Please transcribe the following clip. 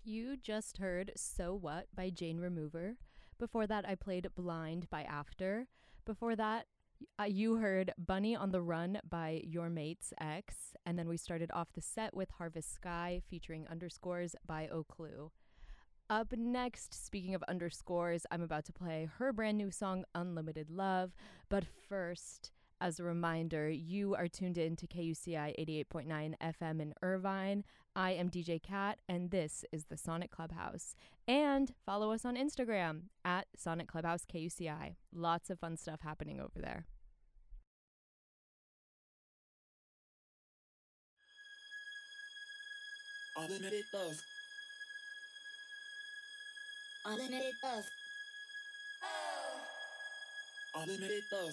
You just heard So What by Jane Remover. Before that, I played Blind by After. Before that, you heard Bunny on the Run by Your Mate's Ex. And then we started off the set with Harvest Sky featuring Underscores by Oclu. Up next, speaking of underscores, I'm about to play her brand new song, Unlimited Love. But first, as a reminder, you are tuned in to KUCI 88.9 FM in Irvine. I am DJ Kat, and this is the Sonic Clubhouse. And follow us on Instagram at Sonic Clubhouse KUCI. Lots of fun stuff happening over there. Unlimited love. Unlimited love. Oh. Unlimited love.